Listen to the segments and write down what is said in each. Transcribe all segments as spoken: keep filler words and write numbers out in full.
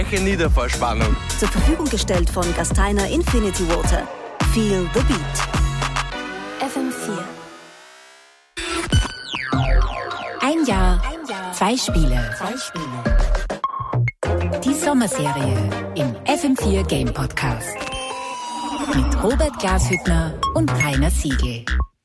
Niederverspannung. Zur Verfügung gestellt von Gasteiner Infinity Water. Feel the Beat. F M vier. Ein Jahr, zwei Spiele. Die Sommerserie im F M vier Game Podcast. Mit Robert Glashüttner und Rainer Siegel.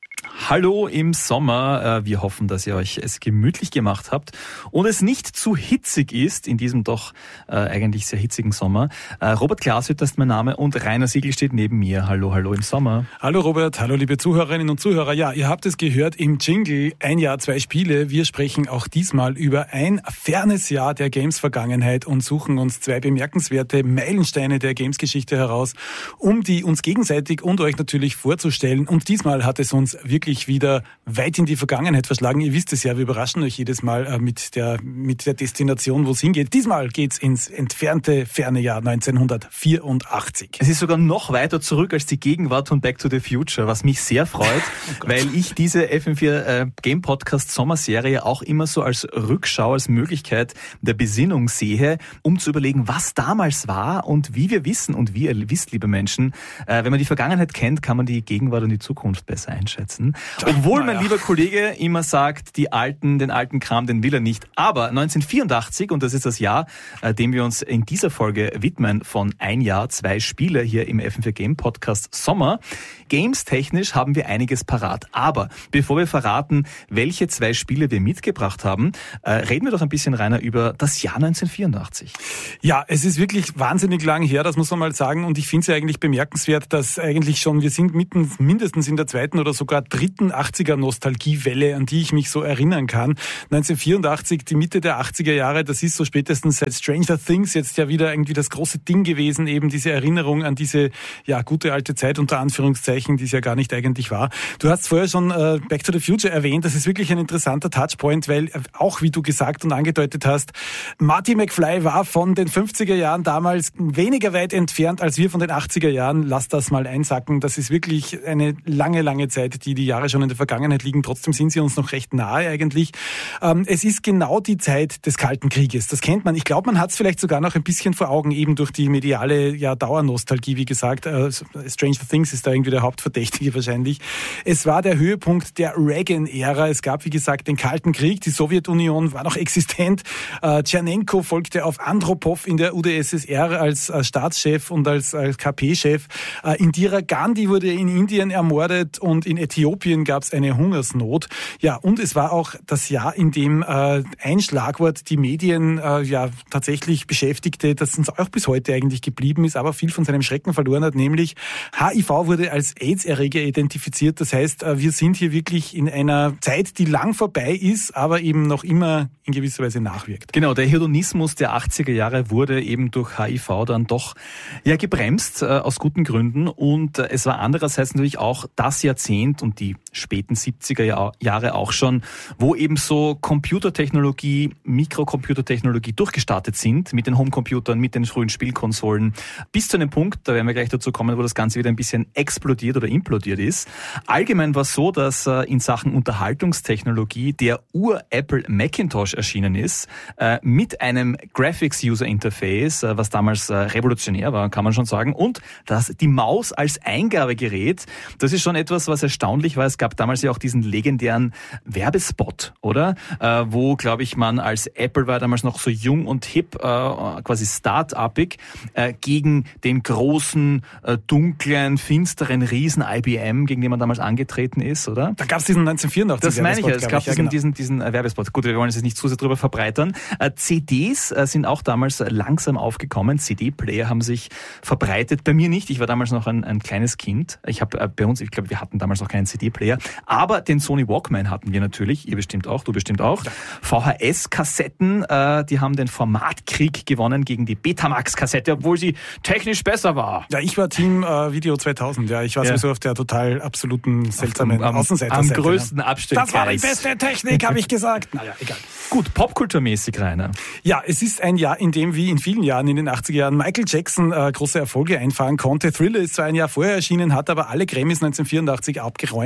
Hallo im Sommer. Wir hoffen, dass ihr euch es gemütlich gemacht habt und es nicht zu hitzig ist in diesem doch äh, eigentlich sehr hitzigen Sommer. Äh, Robert Glashüttner ist mein Name und Rainer Siegel steht neben mir. Hallo, hallo im Sommer. Hallo Robert, hallo liebe Zuhörerinnen und Zuhörer. Ja, ihr habt es gehört im Jingle, ein Jahr, zwei Spiele. Wir sprechen auch diesmal über ein fernes Jahr der Games-Vergangenheit und suchen uns zwei bemerkenswerte Meilensteine der Games-Geschichte heraus, um die uns gegenseitig und euch natürlich vorzustellen. Und diesmal hat es uns wirklich wieder weit in die Vergangenheit verschlagen. Ihr wisst es ja, wir überraschen euch jedes Mal mit der, mit der Destination, wo es hingeht. Diesmal geht's ins entfernte, ferne Jahr neunzehnhundertvierundachtzig. Es ist sogar noch weiter zurück als die Gegenwart von Back to the Future, was mich sehr freut, oh weil ich diese F M vier äh, Game Podcast Sommerserie auch immer so als Rückschau, als Möglichkeit der Besinnung sehe, um zu überlegen, was damals war und wie wir wissen und wie ihr wisst, liebe Menschen, äh, wenn man die Vergangenheit kennt, kann man die Gegenwart und die Zukunft besser einschätzen. Obwohl mein lieber Kollege immer sagt, die alten, den alten Kram, den will er nicht. Aber neunzehnhundertvierundachtzig, und das ist das Jahr, äh, dem wir uns in dieser Folge widmen, von ein Jahr, zwei Spiele hier im F M vier Game Podcast Sommer. Games-technisch haben wir einiges parat. Aber bevor wir verraten, welche zwei Spiele wir mitgebracht haben, äh, reden wir doch ein bisschen, Rainer, über das Jahr neunzehnhundertvierundachtzig. Ja, es ist wirklich wahnsinnig lang her, das muss man mal sagen. Und ich finde es ja eigentlich bemerkenswert, dass eigentlich schon, wir sind mitten mindestens in der zweiten oder sogar dritten achtziger-Nostalgiewelle, an die ich mich so erinnern kann. neunzehnhundertvierundachtzig, die Mitte der achtziger Jahre, das ist so spätestens seit Stranger Things jetzt ja wieder irgendwie das große Ding gewesen, eben diese Erinnerung an diese ja gute alte Zeit unter Anführungszeichen, die es ja gar nicht eigentlich war. Du hast vorher schon äh, Back to the Future erwähnt, das ist wirklich ein interessanter Touchpoint, weil äh, auch, wie du gesagt und angedeutet hast, Marty McFly war von den fünfziger Jahren damals weniger weit entfernt als wir von den achtziger Jahren. Lass das mal einsacken. Das ist wirklich eine lange, lange Zeit, die die Jahre schon in der Vergangenheit liegen. Trotzdem sind sie uns noch recht nahe eigentlich. Ähm, es ist genau die Zeit des Kalten Krieges. Das kennt man. Ich glaube, man hat es vielleicht sogar noch ein bisschen vor Augen, eben durch die mediale ja, Dauernostalgie, wie gesagt. Äh, Stranger Things ist da irgendwie der Hauptverdächtige wahrscheinlich. Es war der Höhepunkt der Reagan-Ära. Es gab, wie gesagt, den Kalten Krieg. Die Sowjetunion war noch existent. Äh, Tschernenko folgte auf Andropov in der U d S S R als, als Staatschef und als, als K P-Chef. Äh, Indira Gandhi wurde in Indien ermordet und in Äthiopien gab es eine Hungersnot. Ja, und es war auch das Jahr, in dem äh, ein Schlagwort die Medien äh, ja tatsächlich beschäftigte, das uns auch bis heute eigentlich geblieben ist, aber viel von seinem Schrecken verloren hat, nämlich H I V wurde als AIDS-Erreger identifiziert. Das heißt, äh, wir sind hier wirklich in einer Zeit, die lang vorbei ist, aber eben noch immer in gewisser Weise nachwirkt. Genau, der Hedonismus der achtziger Jahre wurde eben durch H I V dann doch ja gebremst, äh, aus guten Gründen. Und äh, es war andererseits natürlich auch das Jahrzehnt und die späten siebziger Jahre auch schon, wo eben so Computertechnologie, Mikrocomputertechnologie durchgestartet sind mit den Homecomputern, mit den frühen Spielkonsolen, bis zu einem Punkt, da werden wir gleich dazu kommen, wo das Ganze wieder ein bisschen explodiert oder implodiert ist. Allgemein war es so, dass äh, in Sachen Unterhaltungstechnologie der Ur-Apple Macintosh erschienen ist, äh, mit einem Graphics-User-Interface, äh, was damals äh, revolutionär war, kann man schon sagen, und das, die Maus als Eingabegerät, das ist schon etwas, was erstaunlich war. Es gab damals ja auch diesen legendären Werbespot, oder? Äh, wo, glaube ich, man als Apple war damals noch so jung und hip, äh, quasi start-upig, äh, gegen den großen, äh, dunklen, finsteren Riesen I B M, gegen den man damals angetreten ist, oder? Da gab es diesen neunzehnhundertvierundachtzig Das meine ich ja, es gab ich, ja, diesen, genau. diesen, diesen äh, Werbespot. Gut, wir wollen es jetzt nicht zu sehr drüber verbreitern. Äh, C Ds äh, sind auch damals langsam aufgekommen. C D-Player haben sich verbreitet. Bei mir nicht. Ich war damals noch ein, ein kleines Kind. Ich habe äh, bei uns, ich glaube, wir hatten damals noch keinen C D-Player. Aber den Sony Walkman hatten wir natürlich. Ihr bestimmt auch, du bestimmt auch. Ja. V H S-Kassetten, äh, die haben den Formatkrieg gewonnen gegen die Betamax-Kassette, obwohl sie technisch besser war. Ja, ich war Team äh, Video zweitausend. Ja, ich war ja. sowieso auf der total absoluten, seltsamen am, Außenseiter. Am größten ja. Abstand. Das war die beste Technik, habe ich gesagt. Naja, egal. Gut, popkulturmäßig, Rainer. Ja, es ist ein Jahr, in dem, wie in vielen Jahren in den achtziger Jahren, Michael Jackson äh, große Erfolge einfahren konnte. Thriller ist zwar ein Jahr vorher erschienen, hat aber alle Grammys neunzehnhundertvierundachtzig abgeräumt.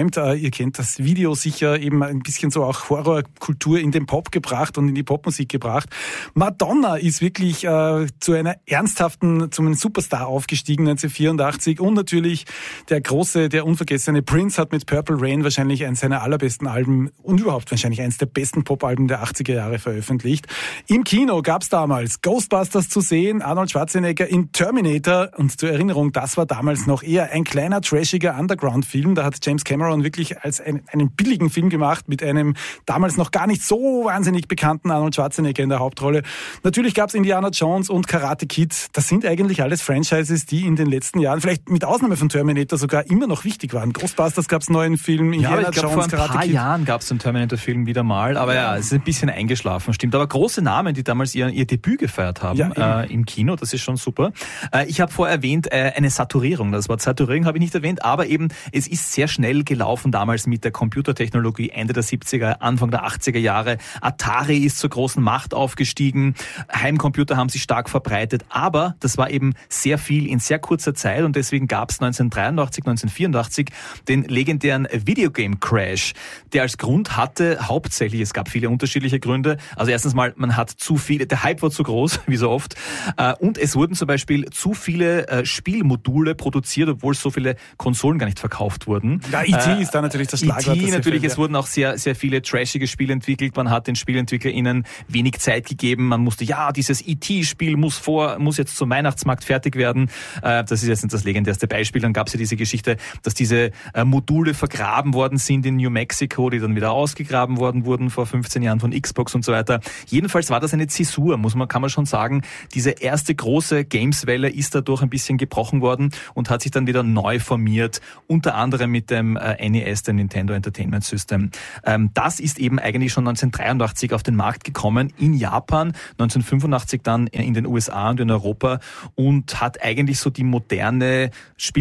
berühmt. Äh, ihr kennt das Video sicher, eben ein bisschen so auch Horrorkultur in den Pop gebracht und in die Popmusik gebracht. Madonna ist wirklich äh, zu einer ernsthaften, zum Superstar aufgestiegen neunzehnhundertvierundachtzig und natürlich der große, der unvergessene Prince hat mit Purple Rain wahrscheinlich eines seiner allerbesten Alben und überhaupt wahrscheinlich eines der besten Popalben der achtziger Jahre veröffentlicht. Im Kino gab es damals Ghostbusters zu sehen, Arnold Schwarzenegger in Terminator und zur Erinnerung, das war damals noch eher ein kleiner, trashiger Underground-Film. Da hat James Cameron wirklich als ein, einen billigen Film gemacht mit einem damals noch gar nicht so wahnsinnig bekannten Arnold Schwarzenegger in der Hauptrolle. Natürlich gab es Indiana Jones und Karate Kid. Das sind eigentlich alles Franchises, die in den letzten Jahren, vielleicht mit Ausnahme von Terminator, sogar immer noch wichtig waren. Ghostbusters gab es einen neuen Film, Indiana ja, aber ich glaub, Jones, vor ein Karate paar Kid. Jahren gab es den Terminator-Film wieder mal, aber ja, es ist ein bisschen eingeschlafen, stimmt. Aber große Namen, die damals ihr, ihr Debüt gefeiert haben ja, äh, im Kino, das ist schon super. Äh, ich habe vorher erwähnt, äh, eine Saturierung. Das Wort Saturierung habe ich nicht erwähnt, aber eben, es ist sehr schnell gelaufen damals mit der Computertechnologie, Ende der siebziger, Anfang der achtziger Jahre. Atari ist zur großen Macht aufgestiegen, Heimcomputer haben sich stark verbreitet, aber das war eben sehr viel in sehr kurzer Zeit und deswegen gab es neunzehnhundertdreiundachtzig, neunzehnhundertvierundachtzig den legendären Videogame Crash, der als Grund hatte, hauptsächlich, es gab viele unterschiedliche Gründe, also erstens mal, man hat zu viele, der Hype war zu groß, wie so oft, und es wurden zum Beispiel zu viele Spielmodule produziert, obwohl so viele Konsolen gar nicht verkauft wurden. Ja, E T äh, ist da natürlich das Schlagwort. E T natürlich, fällt, es ja. wurden auch sehr, sehr viele trashige Spiele entwickelt, man hat den SpielentwicklerInnen wenig Zeit gegeben, man musste, ja, dieses E T-Spiel muss vor, muss jetzt zum Weihnachtsmarkt fertig werden, das ist jetzt nicht das legendärste Beispiel, dann gab es ja diese Geschichte, dass diese Module vergraben worden sind in New Mexico, die dann wieder ausgegraben worden wurden vor fünfzehn Jahren von Xbox und so weiter. Jedenfalls war das eine Zäsur, muss man, kann man schon sagen. Diese erste große Games-Welle ist dadurch ein bisschen gebrochen worden und hat sich dann wieder neu formiert, unter anderem mit dem N E S, dem Nintendo Entertainment System. Das ist eben eigentlich schon neunzehnhundertdreiundachtzig auf den Markt gekommen, in Japan, neunzehnhundertfünfundachtzig dann in den U S A und in Europa und hat eigentlich so die moderne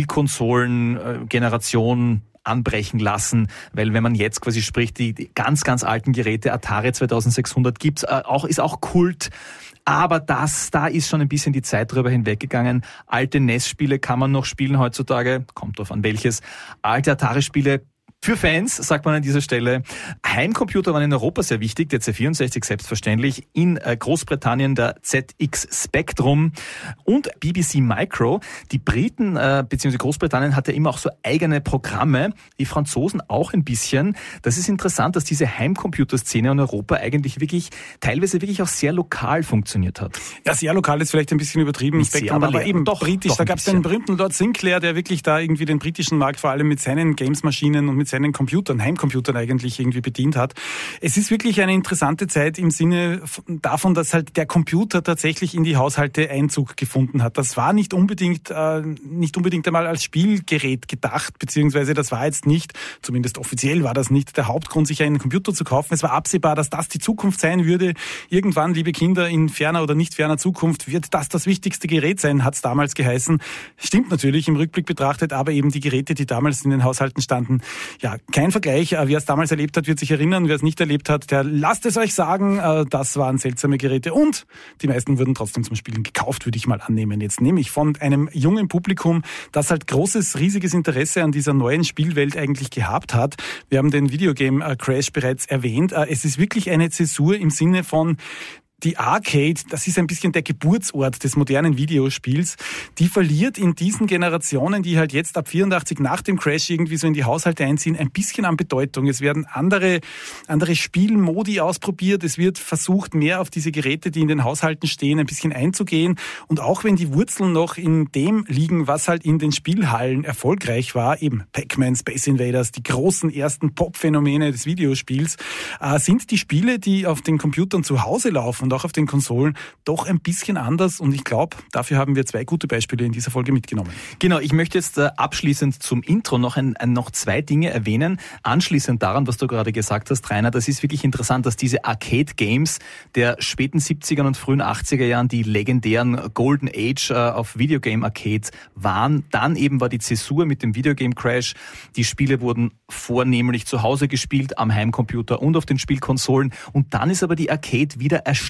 Spielkonsolen-Generation anbrechen lassen, weil wenn man jetzt quasi spricht, die, die ganz, ganz alten Geräte, Atari zweitausendsechshundert gibt's, äh, auch, ist auch Kult, aber das, da ist schon ein bisschen die Zeit drüber hinweggegangen. Alte N E S-Spiele kann man noch spielen heutzutage, kommt drauf an welches. Alte Atari-Spiele für Fans, sagt man an dieser Stelle. Heimcomputer waren in Europa sehr wichtig, der C vierundsechzig selbstverständlich, in Großbritannien der Z X Spectrum und B B C Micro. Die Briten äh, bzw. Großbritannien hat ja immer auch so eigene Programme, die Franzosen auch ein bisschen. Das ist interessant, dass diese Heimcomputerszene in Europa eigentlich wirklich, teilweise wirklich auch sehr lokal funktioniert hat. Ja, sehr lokal ist vielleicht ein bisschen übertrieben, Nicht Spektrum, sehr, aber aber eben doch, britisch. Doch da gab es den berühmten Lord Sinclair, der wirklich da irgendwie den britischen Markt vor allem mit seinen Games-Maschinen und mit seinen Computern, Heimcomputern eigentlich irgendwie bedient hat. Es ist wirklich eine interessante Zeit im Sinne davon, dass halt der Computer tatsächlich in die Haushalte Einzug gefunden hat. Das war nicht unbedingt äh, nicht unbedingt einmal als Spielgerät gedacht, beziehungsweise das war jetzt nicht, zumindest offiziell war das nicht der Hauptgrund, sich einen Computer zu kaufen. Es war absehbar, dass das die Zukunft sein würde. Irgendwann, liebe Kinder, in ferner oder nicht ferner Zukunft wird das das wichtigste Gerät sein, hat es damals geheißen. Stimmt natürlich im Rückblick betrachtet, aber eben die Geräte, die damals in den Haushalten standen, ja, kein Vergleich. Wer es damals erlebt hat, wird sich erinnern. Wer es nicht erlebt hat, der lasst es euch sagen. Das waren seltsame Geräte und die meisten wurden trotzdem zum Spielen gekauft, würde ich mal annehmen. Jetzt nehme ich von einem jungen Publikum, das halt großes, riesiges Interesse an dieser neuen Spielwelt eigentlich gehabt hat. Wir haben den Videogame Crash bereits erwähnt. Es ist wirklich eine Zäsur im Sinne von die Arcade, das ist ein bisschen der Geburtsort des modernen Videospiels, die verliert in diesen Generationen, die halt jetzt ab vierundachtzig nach dem Crash irgendwie so in die Haushalte einziehen, ein bisschen an Bedeutung. Es werden andere, andere Spielmodi ausprobiert, es wird versucht, mehr auf diese Geräte, die in den Haushalten stehen, ein bisschen einzugehen. Und auch wenn die Wurzeln noch in dem liegen, was halt in den Spielhallen erfolgreich war, eben Pac-Man, Space Invaders, die großen ersten Pop-Phänomene des Videospiels, äh, sind die Spiele, die auf den Computern zu Hause laufen, und auch auf den Konsolen doch ein bisschen anders. Und ich glaube, dafür haben wir zwei gute Beispiele in dieser Folge mitgenommen. Genau, ich möchte jetzt äh, abschließend zum Intro noch, ein, ein, noch zwei Dinge erwähnen. Anschließend daran, was du gerade gesagt hast, Rainer, das ist wirklich interessant, dass diese Arcade-Games der späten siebziger und frühen achtziger Jahren die legendären Golden Age äh, auf Videogame-Arcades waren. Dann eben war die Zäsur mit dem Videogame-Crash. Die Spiele wurden vornehmlich zu Hause gespielt, am Heimcomputer und auf den Spielkonsolen. Und dann ist aber die Arcade wieder erstarrt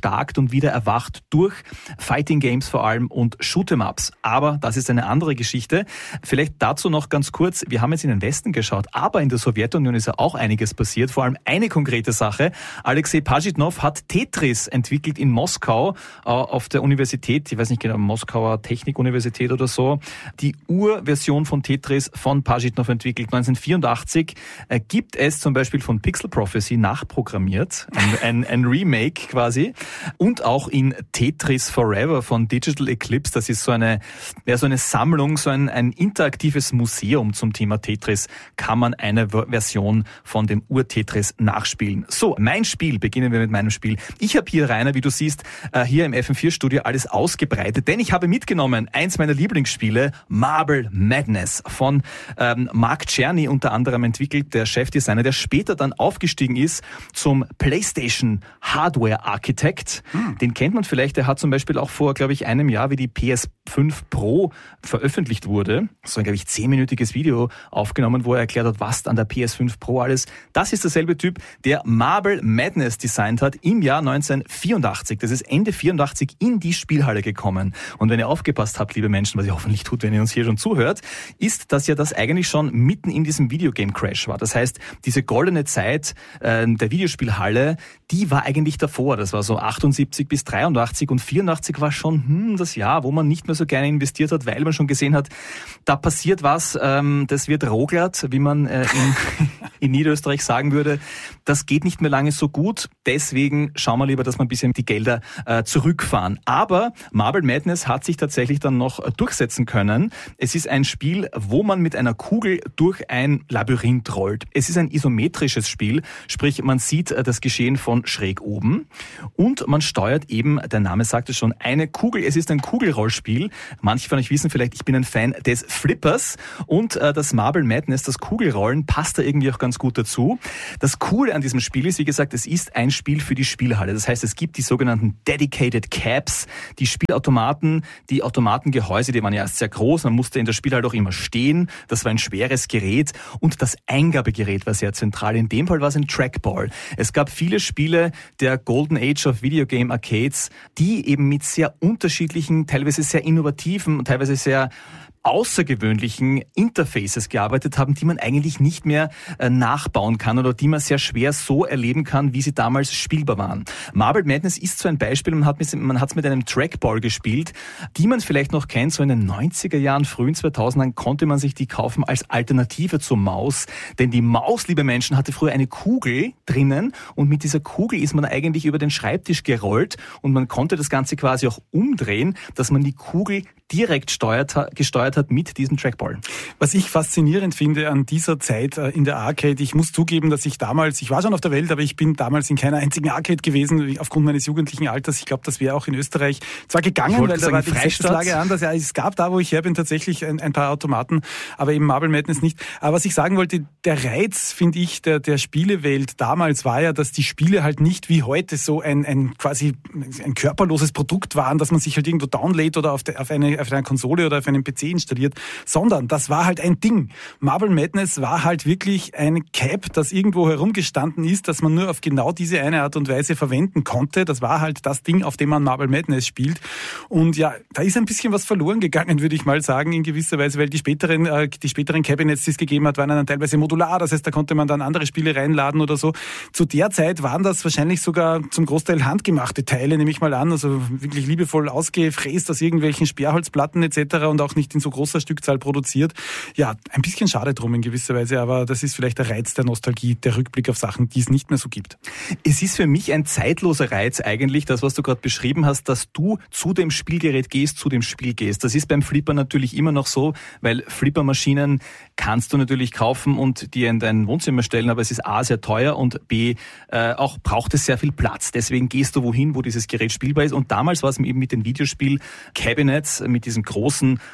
erstarkt und wieder erwacht durch Fighting Games vor allem und Shoot'em-Ups. Aber das ist eine andere Geschichte. Vielleicht dazu noch ganz kurz, wir haben jetzt in den Westen geschaut, aber in der Sowjetunion ist ja auch einiges passiert, vor allem eine konkrete Sache. Alexei Pajitnov hat Tetris entwickelt in Moskau äh, auf der Universität, ich weiß nicht genau, Moskauer Technikuniversität oder so, die Urversion von Tetris von Pajitnov entwickelt. neunzehnhundertvierundachtzig äh, gibt es zum Beispiel von Pixel Prophecy nachprogrammiert, ein, ein, ein Remake quasi, und auch in Tetris Forever von Digital Eclipse, das ist so eine, ja, so eine Sammlung, so ein, ein interaktives Museum zum Thema Tetris, kann man eine Version von dem Ur-Tetris nachspielen. So, mein Spiel, beginnen wir mit meinem Spiel. Ich habe hier, Rainer, wie du siehst, hier im F M vier Studio alles ausgebreitet, denn ich habe mitgenommen eins meiner Lieblingsspiele, Marble Madness, von ähm, Mark Czerny unter anderem entwickelt, der Chefdesigner, der später dann aufgestiegen ist zum PlayStation Hardware Architect. Hm. Den kennt man vielleicht, der hat zum Beispiel auch vor, glaube ich, einem Jahr, wie die P S fünf Pro veröffentlicht wurde, so ein, glaube ich, zehnminütiges Video aufgenommen, wo er erklärt hat, was an der P S fünf Pro alles. Das ist derselbe Typ, der Marble Madness designt hat im Jahr neunzehnhundertvierundachtzig. Das ist Ende vierundachtzig in die Spielhalle gekommen. Und wenn ihr aufgepasst habt, liebe Menschen, was ihr hoffentlich tut, wenn ihr uns hier schon zuhört, ist, dass ja das eigentlich schon mitten in diesem Videogame-Crash war. Das heißt, diese goldene Zeit äh, der Videospielhalle, die war eigentlich davor. Das war so achtundsiebzig bis dreiundachtzig und vierundachtzig war schon hm, das Jahr, wo man nicht mehr so gerne investiert hat, weil man schon gesehen hat, da passiert was, ähm, das wird roglert, wie man äh, in, in Niederösterreich sagen würde. Das geht nicht mehr lange so gut. Deswegen schauen wir lieber, dass wir ein bisschen die Gelder äh, zurückfahren. Aber Marble Madness hat sich tatsächlich dann noch äh, durchsetzen können. Es ist ein Spiel, wo man mit einer Kugel durch ein Labyrinth rollt. Es ist ein isometrisches Spiel, sprich man sieht äh, das Geschehen von schräg oben und man steuert eben, der Name sagt es schon, eine Kugel. Es ist ein Kugelrollspiel. Manche von euch wissen vielleicht, ich bin ein Fan des Flippers und äh, das Marble Madness, das Kugelrollen, passt da irgendwie auch ganz gut dazu. Das Coole an diesem Spiel ist, wie gesagt, es ist ein Spiel für die Spielhalle. Das heißt, es gibt die sogenannten Dedicated Cabs, die Spielautomaten, die Automatengehäuse, die waren ja erst sehr groß, man musste in der Spielhalle auch immer stehen. Das war ein schweres Gerät und das Eingabegerät war sehr zentral. In dem Fall war es ein Trackball. Es gab viele Spiele der Golden Age of Videogame Arcades, die eben mit sehr unterschiedlichen, teilweise sehr innovativen und teilweise sehr außergewöhnlichen Interfaces gearbeitet haben, die man eigentlich nicht mehr äh, nachbauen kann oder die man sehr schwer so erleben kann, wie sie damals spielbar waren. Marble Madness ist so ein Beispiel, man hat es man hat's mit einem Trackball gespielt, die man vielleicht noch kennt, so in den neunziger Jahren, frühen zweitausendern konnte man sich die kaufen als Alternative zur Maus, denn die Maus, liebe Menschen, hatte früher eine Kugel drinnen und mit dieser Kugel ist man eigentlich über den Schreibtisch gerollt und man konnte das Ganze quasi auch umdrehen, dass man die Kugel direkt steuert, gesteuert hat mit diesem Trackball. Was ich faszinierend finde an dieser Zeit in der Arcade, ich muss zugeben, dass ich damals, ich war schon auf der Welt, aber ich bin damals in keiner einzigen Arcade gewesen, aufgrund meines jugendlichen Alters. Ich glaube, das wäre auch in Österreich zwar gegangen, weil da war die Gesetzeslage anders. Ja, es gab da, wo ich her bin, tatsächlich ein, ein paar Automaten, aber eben Marble Madness nicht. Aber was ich sagen wollte, der Reiz, finde ich, der, der Spielewelt damals war ja, dass die Spiele halt nicht wie heute so ein, ein quasi ein körperloses Produkt waren, dass man sich halt irgendwo downlädt oder auf, der, auf eine auf einer Konsole oder auf einem P C installiert, sondern das war halt ein Ding. Marble Madness war halt wirklich ein Cap, das irgendwo herumgestanden ist, das man nur auf genau diese eine Art und Weise verwenden konnte. Das war halt das Ding, auf dem man Marble Madness spielt. Und ja, da ist ein bisschen was verloren gegangen, würde ich mal sagen, in gewisser Weise, weil die späteren, äh, die späteren Cabinets, die es gegeben hat, waren dann teilweise modular. Das heißt, da konnte man dann andere Spiele reinladen oder so. Zu der Zeit waren das wahrscheinlich sogar zum Großteil handgemachte Teile, nehme ich mal an, also wirklich liebevoll ausgefräst aus irgendwelchen Sperrholz Platten et cetera und auch nicht in so großer Stückzahl produziert. Ja, ein bisschen schade drum in gewisser Weise, aber das ist vielleicht der Reiz der Nostalgie, der Rückblick auf Sachen, die es nicht mehr so gibt. Es ist für mich ein zeitloser Reiz eigentlich, das, was du gerade beschrieben hast, dass du zu dem Spielgerät gehst, zu dem Spiel gehst. Das ist beim Flipper natürlich immer noch so, weil Flippermaschinen kannst du natürlich kaufen und dir in dein Wohnzimmer stellen, aber es ist A, sehr teuer und B, äh, auch braucht es sehr viel Platz. Deswegen gehst du wohin, wo dieses Gerät spielbar ist. Und damals war es eben mit den Videospiel-Cabinets, mit diesen großen Maschinen,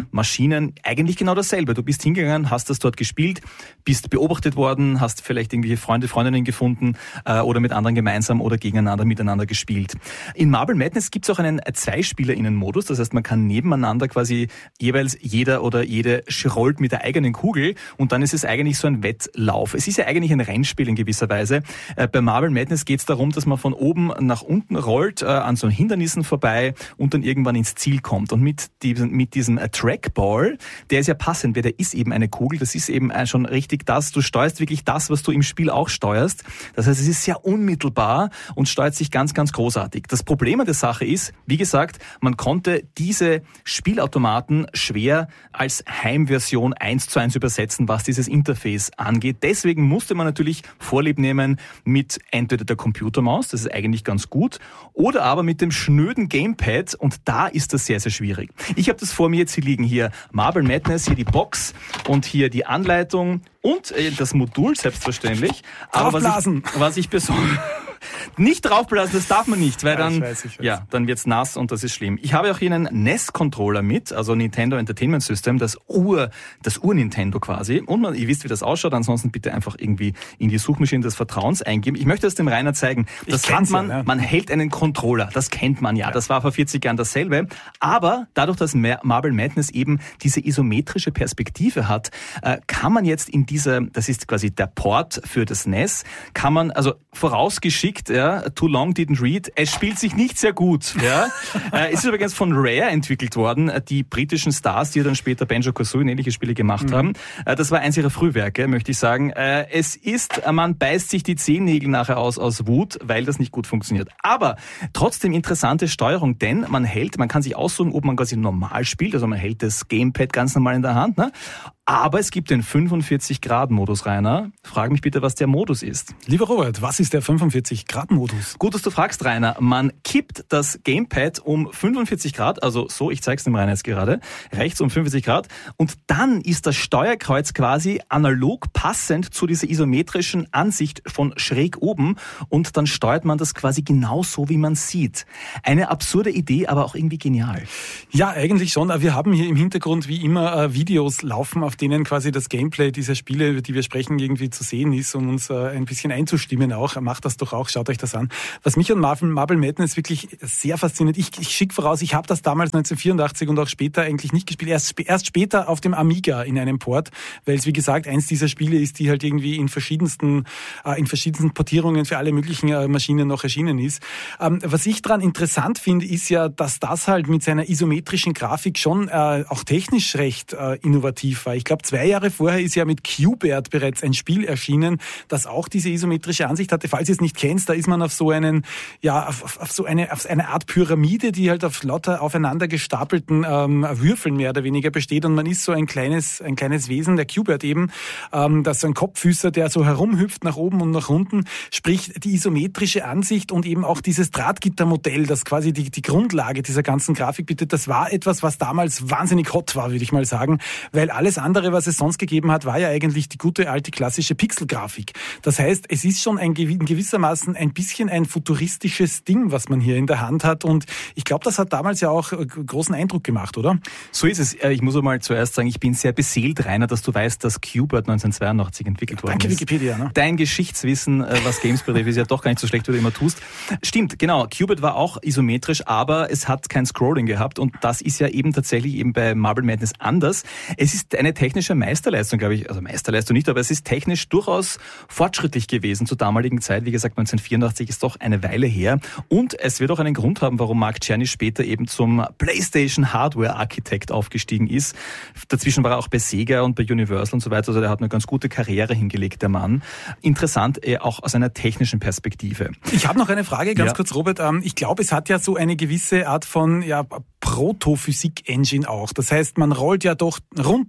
Maschinen eigentlich genau dasselbe. Du bist hingegangen, hast das dort gespielt, bist beobachtet worden, hast vielleicht irgendwelche Freunde, Freundinnen gefunden äh, oder mit anderen gemeinsam oder gegeneinander miteinander gespielt. In Marble Madness gibt es auch einen Zwei-SpielerInnen-Modus, das heißt, man kann nebeneinander quasi jeweils jeder oder jede rollt mit der eigenen Kugel und dann ist es eigentlich so ein Wettlauf. Es ist ja eigentlich ein Rennspiel in gewisser Weise. Äh, bei Marble Madness geht es darum, dass man von oben nach unten rollt, äh, an so Hindernissen vorbei und dann irgendwann ins Ziel kommt. Und mit diesem, mit diesem äh, Trackball, der ist ja passend, weil der ist eben eine Kugel, das ist eben äh, schon richtig das, du steuerst wirklich das, was du im Spiel auch steuerst. Das heißt, es ist sehr unmittelbar und steuert sich ganz, ganz großartig. Das Problem an der Sache ist, wie gesagt, man konnte diese Spielautomaten schwer als Heimversion eins zu eins übersetzen, was dieses Interface angeht. Deswegen musste man natürlich Vorlieb nehmen mit entweder der Computermaus, das ist eigentlich ganz gut, oder aber mit dem schnöden Gamepad und da ist das sehr, sehr schwierig. Ich habe das vor mir jetzt hier liegen, hier Marble Madness, hier die Box und hier die Anleitung und äh, das Modul selbstverständlich. Aber was ich, was ich besonders... Nicht draufblasen, das darf man nicht, weil ja, dann, ich weiß, ich weiß. Ja, dann wird's nass und das ist schlimm. Ich habe auch hier einen N E S-Controller mit, also Nintendo Entertainment System, das Ur, das Ur-Nintendo quasi. Und man, ihr wisst, wie das ausschaut, ansonsten bitte einfach irgendwie in die Suchmaschine des Vertrauens eingeben. Ich möchte es dem Rainer zeigen. Das hat man, ja, ne? Man hält einen Controller, das kennt man ja. ja. Das war vor vierzig Jahren dasselbe. Aber dadurch, dass Marble Madness eben diese isometrische Perspektive hat, kann man jetzt in dieser, das ist quasi der Port für das N E S, kann man, also vorausgeschickt, ja, Too Long Didn't Read. Es spielt sich nicht sehr gut. Ja. äh, es ist übrigens von Rare entwickelt worden, die britischen Stars, die dann später Banjo-Kazooie und ähnliche Spiele gemacht mhm. haben. Äh, das war eins ihrer Frühwerke, möchte ich sagen. Äh, es ist, man beißt sich die Zehennägel nachher aus aus Wut, weil das nicht gut funktioniert. Aber trotzdem interessante Steuerung, denn man hält, man kann sich aussuchen, ob man quasi normal spielt, also man hält das Gamepad ganz normal in der Hand, ne? Aber es gibt den fünfundvierzig Grad Modus, Rainer. Frag mich bitte, was der Modus ist. Lieber Robert, was ist der fünfundvierzig Grad Modus? Gut, dass du fragst, Rainer. Man kippt das Gamepad um fünfundvierzig Grad, also so, ich zeig's dem Rainer jetzt gerade, rechts um fünfundvierzig Grad. Und dann ist das Steuerkreuz quasi analog passend zu dieser isometrischen Ansicht von schräg oben. Und dann steuert man das quasi genauso, wie man sieht. Eine absurde Idee, aber auch irgendwie genial. Ja, eigentlich schon. Wir haben hier im Hintergrund wie immer Videos laufen, auf denen quasi das Gameplay dieser Spiele, über die wir sprechen, irgendwie zu sehen ist, um uns äh, ein bisschen einzustimmen auch. Macht das doch auch, schaut euch das an. Was mich an Marvel, Marble Madness wirklich sehr fasziniert, ich, ich schicke voraus, ich habe das damals neunzehnhundertvierundachtzig und auch später eigentlich nicht gespielt, erst, erst später auf dem Amiga in einem Port, weil es wie gesagt eins dieser Spiele ist, die halt irgendwie in verschiedensten, äh, in verschiedensten Portierungen für alle möglichen äh, Maschinen noch erschienen ist. Ähm, was ich daran interessant finde, ist ja, dass das halt mit seiner isometrischen Grafik schon äh, auch technisch recht äh, innovativ war. Ich glaube, zwei Jahre vorher ist ja mit Q-Bert bereits ein Spiel erschienen, das auch diese isometrische Ansicht hatte. Falls ihr es nicht kennt, da ist man auf so einen, ja, auf, auf, auf so eine, auf eine Art Pyramide, die halt auf lauter aufeinander gestapelten ähm, Würfeln mehr oder weniger besteht und man ist so ein kleines, ein kleines Wesen, der Q-Bert eben, ähm, das ist so ein Kopffüßer, der so herumhüpft nach oben und nach unten. Sprich, die isometrische Ansicht und eben auch dieses Drahtgittermodell, das quasi die, die Grundlage dieser ganzen Grafik bietet, das war etwas, was damals wahnsinnig hot war, würde ich mal sagen, weil alles andere, was es sonst gegeben hat, war ja eigentlich die gute alte klassische Pixelgrafik. Das heißt, es ist schon ein gewissermaßen ein bisschen ein futuristisches Ding, was man hier in der Hand hat und ich glaube, das hat damals ja auch großen Eindruck gemacht, oder? So ist es. Ich muss mal zuerst sagen, ich bin sehr beseelt, Rainer, dass du weißt, dass Q-Bert neunzehnhundertzweiundachtzig entwickelt worden Danke, ist. Danke Wikipedia. Ne? Dein Geschichtswissen, was Games betrifft, ist ja doch gar nicht so schlecht, wie du immer tust. Stimmt, genau. Q-Bert war auch isometrisch, aber es hat kein Scrolling gehabt und das ist ja eben tatsächlich eben bei Marble Madness anders. Es ist eine technische Meisterleistung, glaube ich, also Meisterleistung nicht, aber es ist technisch durchaus fortschrittlich gewesen zur damaligen Zeit. Wie gesagt, neunzehnhundertvierundachtzig ist doch eine Weile her. Und es wird auch einen Grund haben, warum Mark Cerny später eben zum PlayStation Hardware Architect aufgestiegen ist. Dazwischen war er auch bei Sega und bei Universal und so weiter. Also der hat eine ganz gute Karriere hingelegt, der Mann. Interessant, auch aus einer technischen Perspektive. Ich habe noch eine Frage, ganz ja. kurz, Robert. Ich glaube, es hat ja so eine gewisse Art von ja, Protophysik-Engine auch. Das heißt, man rollt ja doch runter, es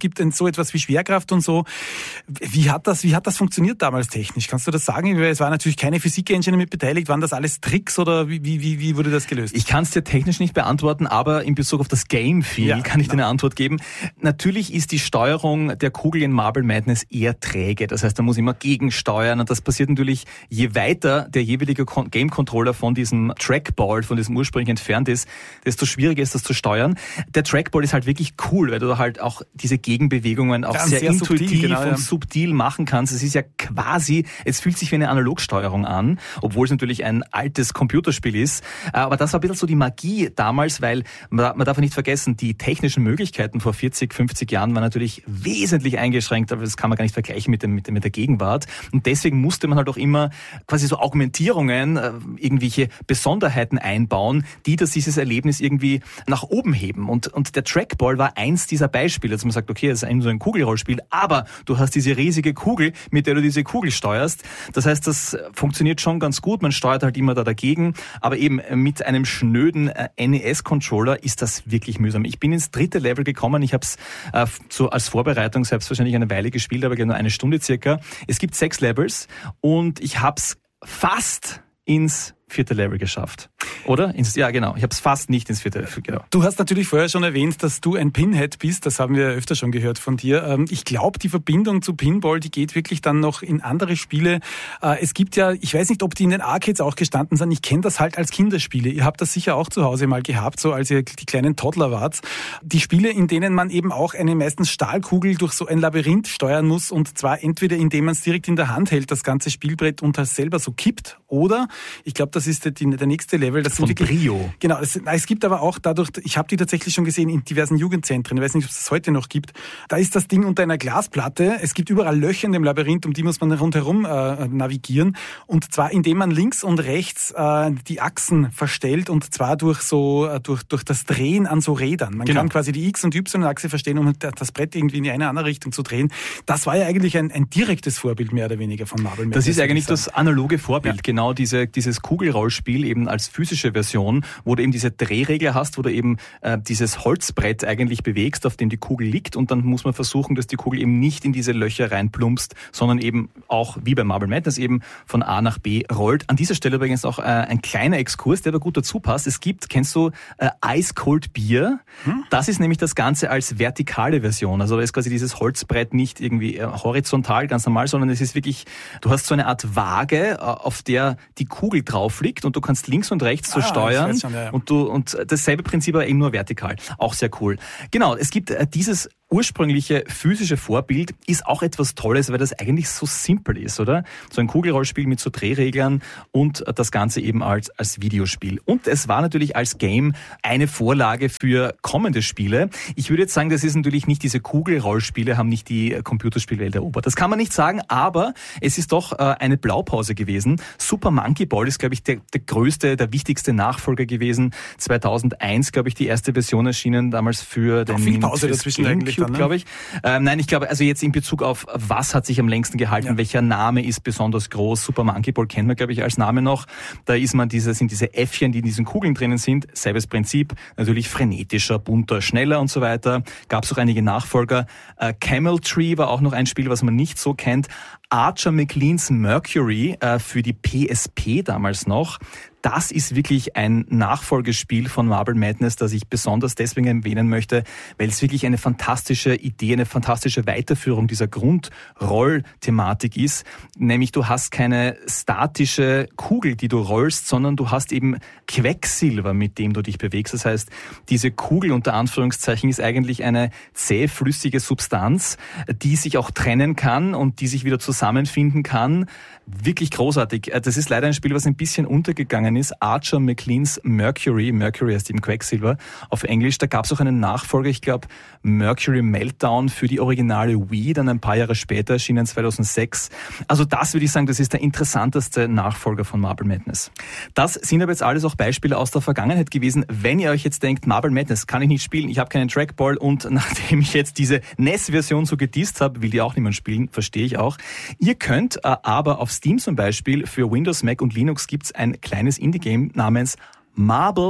gibt so etwas wie Schwerkraft und so. Wie hat das, wie hat das funktioniert damals technisch? Kannst du das sagen? Es war natürlich keine Physik-Engine mit beteiligt. Waren das alles Tricks oder wie, wie, wie wurde das gelöst? Ich kann es dir technisch nicht beantworten, aber in Bezug auf das Game-Feel ja, kann ich genau. dir eine Antwort geben. Natürlich ist die Steuerung der Kugel in Marble Madness eher träge. Das heißt, da muss immer gegensteuern und das passiert natürlich, je weiter der jeweilige Game-Controller von diesem Trackball, von diesem ursprünglich entfernt ist, desto schwieriger ist das zu steuern. Der Trackball ist halt wirklich cool, weil du da halt auch diese Gegenbewegungen auch ja, sehr, sehr intuitiv subtil, genau, und ja. subtil machen kannst. Es ist ja quasi, es fühlt sich wie eine Analogsteuerung an, obwohl es natürlich ein altes Computerspiel ist. Aber das war ein bisschen so die Magie damals, weil man, man darf nicht vergessen, die technischen Möglichkeiten vor vierzig, fünfzig Jahren waren natürlich wesentlich eingeschränkt, aber das kann man gar nicht vergleichen mit, dem, mit, dem, mit der Gegenwart. Und deswegen musste man halt auch immer quasi so Augmentierungen, äh, irgendwelche Besonderheiten einbauen, die das dieses Erlebnis irgendwie nach oben heben. Und, und der Trackball war eins dieser Beispiele. Also man sagt, okay, das ist so ein Kugelrollspiel, aber du hast diese riesige Kugel, mit der du diese Kugel steuerst. Das heißt, das funktioniert schon ganz gut. Man steuert halt immer da dagegen. Aber eben mit einem schnöden äh, N E S-Controller ist das wirklich mühsam. Ich bin ins dritte Level gekommen. Ich habe es äh, so als Vorbereitung selbstverständlich eine Weile gespielt, aber nur eine Stunde circa. Es gibt sechs Levels und ich habe es fast ins vierte Level geschafft. Oder? Ins, ja, genau. Ich habe es fast nicht ins vierte Level, genau. Du hast natürlich vorher schon erwähnt, dass du ein Pinhead bist. Das haben wir öfter schon gehört von dir. Ich glaube, die Verbindung zu Pinball, die geht wirklich dann noch in andere Spiele. Es gibt ja, ich weiß nicht, ob die in den Arcades auch gestanden sind. Ich kenne das halt als Kinderspiele. Ihr habt das sicher auch zu Hause mal gehabt, so als ihr die kleinen Toddler wart. Die Spiele, in denen man eben auch eine meistens Stahlkugel durch so ein Labyrinth steuern muss und zwar entweder indem man es direkt in der Hand hält, das ganze Spielbrett und das selber so kippt, oder, ich glaube, das ist der, der nächste Level. Das von sind wirklich, Brio. Genau, es, es gibt aber auch dadurch, ich habe die tatsächlich schon gesehen in diversen Jugendzentren, ich weiß nicht, ob es das heute noch gibt, da ist das Ding unter einer Glasplatte, es gibt überall Löcher in dem Labyrinth, um die muss man rundherum äh, navigieren und zwar indem man links und rechts äh, die Achsen verstellt und zwar durch so äh, durch durch das Drehen an so Rädern. Man genau. kann quasi die X- und Y-Achse verstehen, um das Brett irgendwie in eine andere Richtung zu drehen. Das war ja eigentlich ein, ein direktes Vorbild mehr oder weniger von Marble Madness. Das ist eigentlich das analoge Vorbild, ja. genau diese, dieses Kugelrollspiel eben als physische Version, wo du eben diese Drehregler hast, wo du eben äh, dieses Holzbrett eigentlich bewegst, auf dem die Kugel liegt und dann muss man versuchen, dass die Kugel eben nicht in diese Löcher reinplumpst, sondern eben auch wie bei Marble Madness eben von A nach B rollt. An dieser Stelle übrigens auch äh, ein kleiner Exkurs, der aber gut dazu passt. Es gibt, kennst du äh, Ice Cold Beer? Hm? Das ist nämlich das Ganze als vertikale Version. Also da ist quasi dieses Holzbrett nicht irgendwie äh, horizontal, ganz normal, sondern es ist wirklich, du hast so eine Art Waage, äh, auf der die Kugel drauf liegt und du kannst links und rechts so ah, steuern schon, ja, ja. und du und dasselbe Prinzip aber eben nur vertikal. Auch sehr cool. Genau, es gibt äh, dieses ursprüngliche physische Vorbild ist auch etwas Tolles, weil das eigentlich so simpel ist, oder? So ein Kugelrollspiel mit so Drehreglern und das Ganze eben als, als Videospiel. Und es war natürlich als Game eine Vorlage für kommende Spiele. Ich würde jetzt sagen, das ist natürlich nicht diese Kugelrollspiele, haben nicht die Computerspielwelt erobert. Das kann man nicht sagen, aber es ist doch äh, eine Blaupause gewesen. Super Monkey Ball ist, glaube ich, der, der größte, der wichtigste Nachfolger gewesen. zweitausendeins, glaube ich, die erste Version erschienen, damals für den viel Pause dazwischen eigentlich. Ne? glaube ich. Ähm, nein, ich glaube, also jetzt in Bezug auf was hat sich am längsten gehalten, ja. welcher Name ist besonders groß. Super Monkey Ball kennt man, glaube ich, als Name noch. Da ist man diese, sind diese Äffchen, die in diesen Kugeln drinnen sind. Selbes Prinzip. Natürlich frenetischer, bunter, schneller und so weiter. Gab es auch einige Nachfolger. Äh, Camel Tree war auch noch ein Spiel, was man nicht so kennt. Archer McLean's Mercury äh, für die P S P damals noch. Das ist wirklich ein Nachfolgespiel von Marble Madness, das ich besonders deswegen erwähnen möchte, weil es wirklich eine fantastische Idee, eine fantastische Weiterführung dieser Grundroll-Thematik ist. Nämlich du hast keine statische Kugel, die du rollst, sondern du hast eben Quecksilber, mit dem du dich bewegst. Das heißt, diese Kugel unter Anführungszeichen ist eigentlich eine zähflüssige Substanz, die sich auch trennen kann und die sich wieder zusammenfinden kann. Wirklich großartig. Das ist leider ein Spiel, was ein bisschen untergegangen ist. Archer McLean's Mercury. Mercury heißt eben Quecksilber auf Englisch. Da gab es auch einen Nachfolger, ich glaube Mercury Meltdown für die originale Wii, dann ein paar Jahre später, erschienen zweitausendsechs. Also das würde ich sagen, das ist der interessanteste Nachfolger von Marble Madness. Das sind aber jetzt alles auch Beispiele aus der Vergangenheit gewesen. Wenn ihr euch jetzt denkt, Marble Madness kann ich nicht spielen, ich habe keinen Trackball und nachdem ich jetzt diese N E S-Version so gedisst habe, will die auch niemand spielen, verstehe ich auch. Ihr könnt äh, aber auf Steam zum Beispiel für Windows, Mac und Linux gibt's ein kleines Indie-Game namens Marbles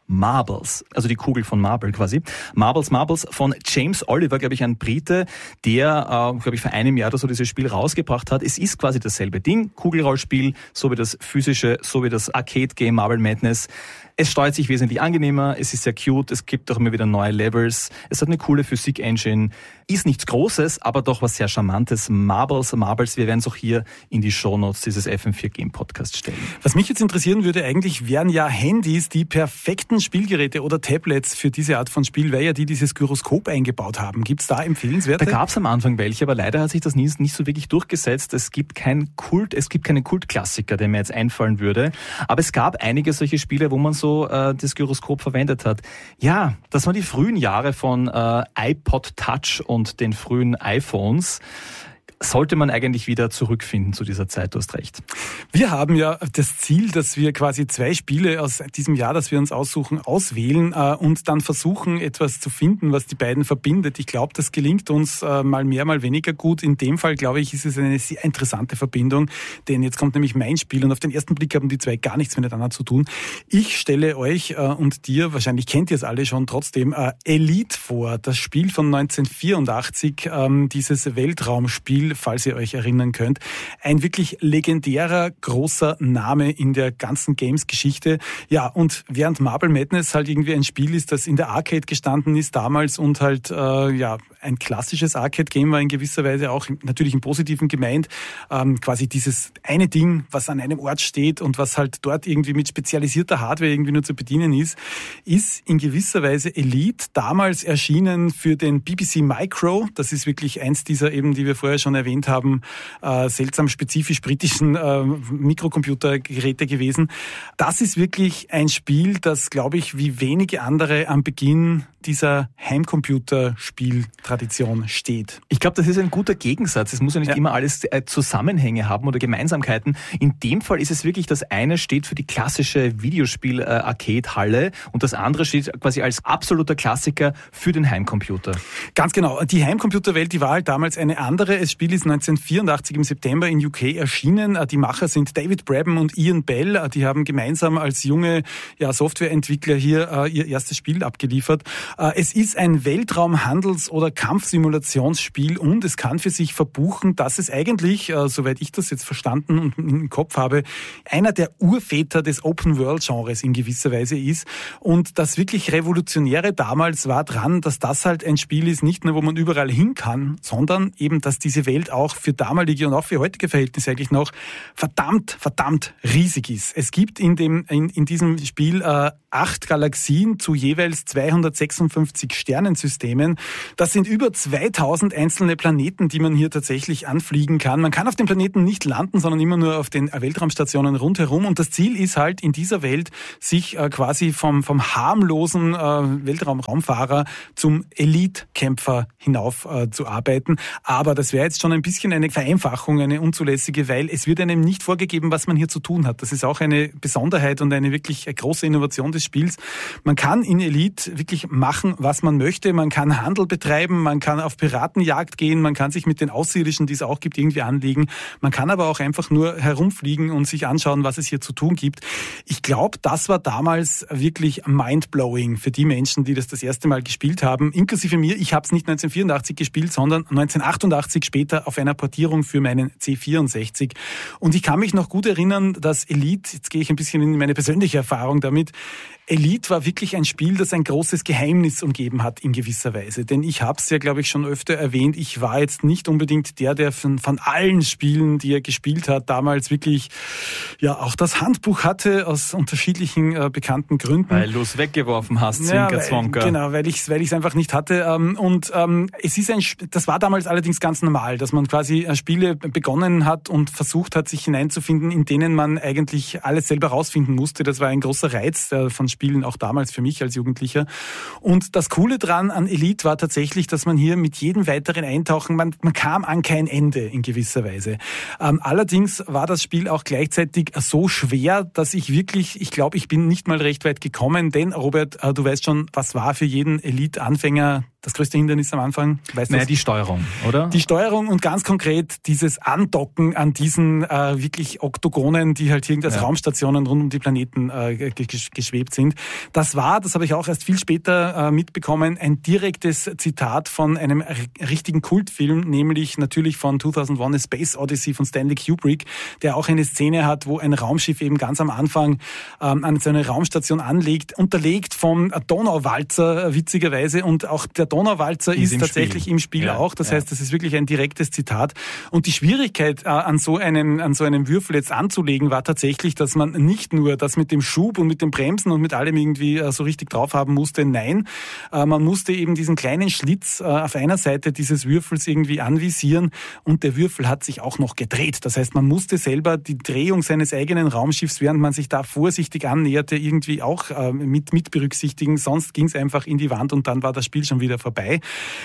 Marbles, also die Kugel von Marble quasi. Marbles, Marbles von James Oliver, glaube ich, ein Brite, der, äh, glaube ich, vor einem Jahr oder so dieses Spiel rausgebracht hat. Es ist quasi dasselbe Ding, Kugelrollspiel, so wie das physische, so wie das Arcade-Game Marble Madness. Es steuert sich wesentlich angenehmer, es ist sehr cute, es gibt auch immer wieder neue Levels, es hat eine coole Physik-Engine, ist nichts Großes, aber doch was sehr Charmantes. Marbles, Marbles, wir werden es auch hier in die Shownotes dieses F M vier Game Podcast stellen. Was mich jetzt interessieren würde, eigentlich wären ja Handys die perfekten Spielgeräte oder Tablets für diese Art von Spiel, weil ja die dieses Gyroskop eingebaut haben. Gibt es da empfehlenswerte? Da gab es am Anfang welche, aber leider hat sich das nie, nicht so wirklich durchgesetzt. Es gibt kein Kult, es gibt keine Kultklassiker, der mir jetzt einfallen würde. Aber es gab einige solche Spiele, wo man so äh, das Gyroskop verwendet hat. Ja, das waren die frühen Jahre von äh, iPod Touch und den frühen iPhones. Sollte man eigentlich wieder zurückfinden zu dieser Zeit, du hast recht. Wir haben ja das Ziel, dass wir quasi zwei Spiele aus diesem Jahr, das wir uns aussuchen, auswählen äh, und dann versuchen, etwas zu finden, was die beiden verbindet. Ich glaube, das gelingt uns äh, mal mehr, mal weniger gut. In dem Fall, glaube ich, ist es eine sehr interessante Verbindung, denn jetzt kommt nämlich mein Spiel und auf den ersten Blick haben die zwei gar nichts miteinander zu tun. Ich stelle euch äh, und dir, wahrscheinlich kennt ihr es alle schon trotzdem, äh, Elite vor, das Spiel von neunzehnhundertvierundachtzig, ähm, dieses Weltraumspiel, falls ihr euch erinnern könnt. Ein wirklich legendärer, großer Name in der ganzen Games-Geschichte. Ja, und während Marble Madness halt irgendwie ein Spiel ist, das in der Arcade gestanden ist damals und halt äh, ja ein klassisches Arcade-Game war in gewisser Weise auch natürlich im Positiven gemeint. Ähm, quasi dieses eine Ding, was an einem Ort steht und was halt dort irgendwie mit spezialisierter Hardware irgendwie nur zu bedienen ist, ist in gewisser Weise Elite, damals erschienen für den B B C Micro. Das ist wirklich eins dieser eben, die wir vorher schon erwähnt haben, äh, seltsam spezifisch britischen äh, Mikrocomputergeräte gewesen. Das ist wirklich ein Spiel, das, glaube ich, wie wenige andere am Beginn dieser Heimcomputerspieltradition steht. Ich glaube, das ist ein guter Gegensatz. Es muss ja nicht ja. immer alles äh, Zusammenhänge haben oder Gemeinsamkeiten. In dem Fall ist es wirklich, das eine steht für die klassische Videospiel-Arcade-Halle und das andere steht quasi als absoluter Klassiker für den Heimcomputer. Ganz genau. Die Heimcomputerwelt, die war halt damals eine andere. Das Spiel ist neunzehnhundertvierundachtzig im September in U K erschienen. Die Macher sind David Brabham und Ian Bell. Die haben gemeinsam als junge ja, Softwareentwickler hier äh, ihr erstes Spiel abgeliefert. Äh, es ist ein Weltraum-, Handels- oder Kampfsimulationsspiel und es kann für sich verbuchen, dass es eigentlich, äh, soweit ich das jetzt verstanden und im Kopf habe, einer der Urväter des Open-World-Genres in gewisser Weise ist. Und das wirklich Revolutionäre damals war dran, dass das halt ein Spiel ist, nicht nur, wo man überall hin kann, sondern eben, dass diese Welt auch für damalige und auch für heutige Verhältnisse eigentlich noch verdammt, verdammt riesig ist. Es gibt in dem in, in diesem Spiel äh, acht Galaxien zu jeweils zweihundertsechsundfünfzig Sternensystemen. Das sind über zweitausend einzelne Planeten, die man hier tatsächlich anfliegen kann. Man kann auf den Planeten nicht landen, sondern immer nur auf den Weltraumstationen rundherum. Und das Ziel ist halt in dieser Welt, sich äh, quasi vom, vom harmlosen äh, Weltraumraumfahrer zum Elite-Kämpfer hinauf äh, zu arbeiten. Aber das wäre jetzt schon ein bisschen eine Vereinfachung, eine unzulässige, weil es wird einem nicht vorgegeben, was man hier zu tun hat. Das ist auch eine Besonderheit und eine wirklich große Innovation des Spiels. Man kann in Elite wirklich machen, was man möchte. Man kann Handel betreiben, man kann auf Piratenjagd gehen, man kann sich mit den Außerirdischen, die es auch gibt, irgendwie anlegen. Man kann aber auch einfach nur herumfliegen und sich anschauen, was es hier zu tun gibt. Ich glaube, das war damals wirklich mindblowing für die Menschen, die das das erste Mal gespielt haben, inklusive mir. Ich habe es nicht neunzehnhundertvierundachtzig gespielt, sondern neunzehnhundertachtundachtzig später auf einer Portierung für meinen C vierundsechzig. Und ich kann mich noch gut erinnern, dass Elite, jetzt gehe ich ein bisschen in meine persönliche Erfahrung damit, Elite war wirklich ein Spiel, das ein großes Geheimnis umgeben hat in gewisser Weise. Denn ich habe es ja, glaube ich, schon öfter erwähnt, ich war jetzt nicht unbedingt der, der von, von allen Spielen, die er gespielt hat, damals wirklich ja auch das Handbuch hatte, aus unterschiedlichen äh, bekannten Gründen. Weil du es weggeworfen hast, Zwinker, ja, Zwonker. Genau, weil ich es weil ich's einfach nicht hatte. Ähm, und ähm, es ist ein, das war damals allerdings ganz normal, dass man quasi äh, Spiele begonnen hat und versucht hat, sich hineinzufinden, in denen man eigentlich alles selber rausfinden musste. Das war ein großer Reiz äh, von Spielen, auch damals für mich als Jugendlicher. Und das Coole dran an Elite war tatsächlich, dass man hier mit jedem weiteren Eintauchen, man, man kam an kein Ende in gewisser Weise. Ähm, allerdings war das Spiel auch gleichzeitig so schwer, dass ich wirklich, ich glaube, ich bin nicht mal recht weit gekommen, denn Robert, äh, du weißt schon, was war für jeden Elite-Anfänger das größte Hindernis am Anfang? Weißt du naja, was? die Steuerung, oder? Die Steuerung und ganz konkret dieses Andocken an diesen äh, wirklich Oktogonen, die halt hier als ja. Raumstationen rund um die Planeten äh, geschwebt sind. Das war, das habe ich auch erst viel später äh, mitbekommen, ein direktes Zitat von einem r- richtigen Kultfilm, nämlich natürlich von zweitausendeins A Space Odyssey von Stanley Kubrick, der auch eine Szene hat, wo ein Raumschiff eben ganz am Anfang ähm, an so eine Raumstation anlegt, unterlegt vom Donauwalzer, witzigerweise, und auch der Donauwalzer ist, ist im tatsächlich Spiel. im Spiel ja, auch. Das ja. heißt, das ist wirklich ein direktes Zitat. Und die Schwierigkeit äh, an so einem an so einem Würfel jetzt anzulegen war tatsächlich, dass man nicht nur das mit dem Schub und mit dem Bremsen und mit allem irgendwie äh, so richtig drauf haben musste. Nein, äh, man musste eben diesen kleinen Schlitz äh, auf einer Seite dieses Würfels irgendwie anvisieren und der Würfel hat sich auch noch gedreht. Das heißt, man musste selber die Drehung seines eigenen Raumschiffs, während man sich da vorsichtig annäherte, irgendwie auch äh, mit, mit berücksichtigen. Sonst ging es einfach in die Wand und dann war das Spiel schon wieder vorbei.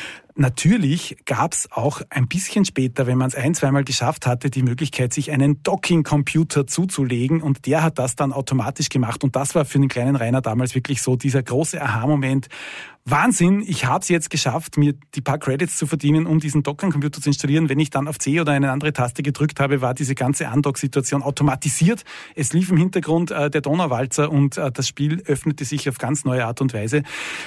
Natürlich gab es auch ein bisschen später, wenn man es ein-, zweimal geschafft hatte, die Möglichkeit, sich einen Docking-Computer zuzulegen und der hat das dann automatisch gemacht und das war für den kleinen Rainer damals wirklich so dieser große Aha-Moment. Wahnsinn, ich habe es jetzt geschafft, mir die paar Credits zu verdienen, um diesen Docking-Computer zu installieren. Wenn ich dann auf C oder eine andere Taste gedrückt habe, war diese ganze Undock-Situation automatisiert. Es lief im Hintergrund äh, der Donauwalzer und äh, das Spiel öffnete sich auf ganz neue Art und Weise.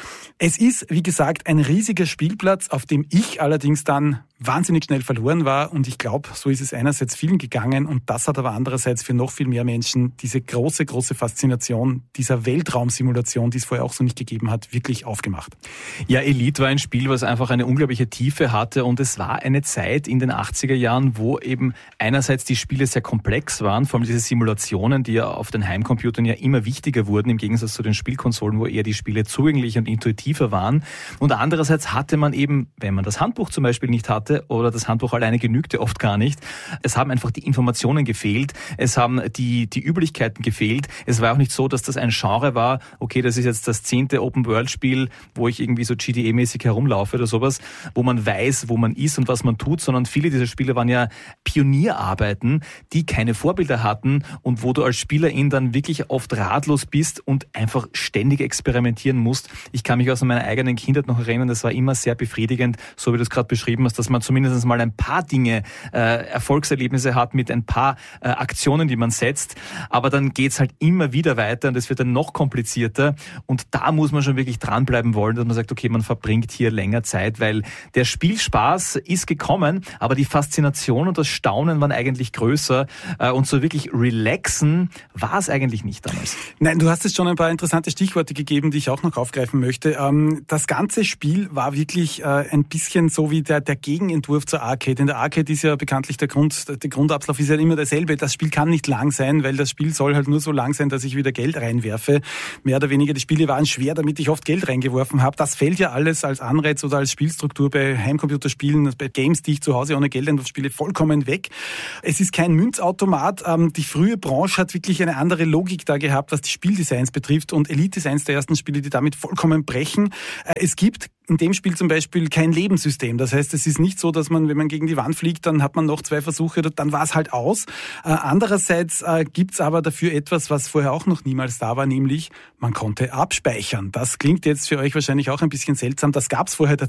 Es ist, wie gesagt, ein riesiger Spielplatz, auf dem ich allerdings dann wahnsinnig schnell verloren war und ich glaube, so ist es einerseits vielen gegangen und das hat aber andererseits für noch viel mehr Menschen diese große, große Faszination dieser Weltraumsimulation, die es vorher auch so nicht gegeben hat, wirklich aufgemacht. Ja, Elite war ein Spiel, was einfach eine unglaubliche Tiefe hatte und es war eine Zeit in den achtziger Jahren, wo eben einerseits die Spiele sehr komplex waren, vor allem diese Simulationen, die ja auf den Heimcomputern ja immer wichtiger wurden, im Gegensatz zu den Spielkonsolen, wo eher die Spiele zugänglich und intuitiver waren. Und andererseits hatte man eben, wenn man das Handbuch zum Beispiel nicht hatte, oder das Handbuch alleine genügte oft gar nicht. Es haben einfach die Informationen gefehlt, es haben die die Üblichkeiten gefehlt. Es war auch nicht so, dass das ein Genre war, okay, das ist jetzt das zehnte Open-World-Spiel, wo ich irgendwie so G T A-mäßig herumlaufe oder sowas, wo man weiß, wo man ist und was man tut, sondern viele dieser Spiele waren ja Pionierarbeiten, die keine Vorbilder hatten und wo du als Spielerin dann wirklich oft ratlos bist und einfach ständig experimentieren musst. Ich kann mich aus meiner eigenen Kindheit noch erinnern, das war immer sehr befriedigend, so wie du es gerade beschrieben hast, dass man zumindest mal ein paar Dinge, äh, Erfolgserlebnisse hat mit ein paar äh, Aktionen, die man setzt. Aber dann geht's halt immer wieder weiter und es wird dann noch komplizierter. Und da muss man schon wirklich dranbleiben wollen, dass man sagt, okay, man verbringt hier länger Zeit, weil der Spielspaß ist gekommen, aber die Faszination und das Staunen waren eigentlich größer. Äh, und so wirklich relaxen war es eigentlich nicht damals. Nein, du hast jetzt schon ein paar interessante Stichworte gegeben, die ich auch noch aufgreifen möchte. Ähm, das ganze Spiel war wirklich äh, ein bisschen so wie der, der Gegen Entwurf zur Arcade. In der Arcade ist ja bekanntlich der Grund, der Grundablauf ist ja immer derselbe. Das Spiel kann nicht lang sein, weil das Spiel soll halt nur so lang sein, dass ich wieder Geld reinwerfe. Mehr oder weniger, die Spiele waren schwer, damit ich oft Geld reingeworfen habe. Das fällt ja alles als Anreiz oder als Spielstruktur bei Heimcomputerspielen, bei Games, die ich zu Hause ohne Geldeinwurf spiele, vollkommen weg. Es ist kein Münzautomat. Die frühe Branche hat wirklich eine andere Logik da gehabt, was die Spieldesigns betrifft und Elite ist eines der ersten Spiele, die damit vollkommen brechen. Es gibt in dem Spiel zum Beispiel kein Lebenssystem. Das heißt, es ist nicht so, dass man, wenn man gegen die Wand fliegt, dann hat man noch zwei Versuche, dann war es halt aus. Äh, andererseits äh, gibt's aber dafür etwas, was vorher auch noch niemals da war, nämlich man konnte abspeichern. Das klingt jetzt für euch wahrscheinlich auch ein bisschen seltsam. Das gab's vorher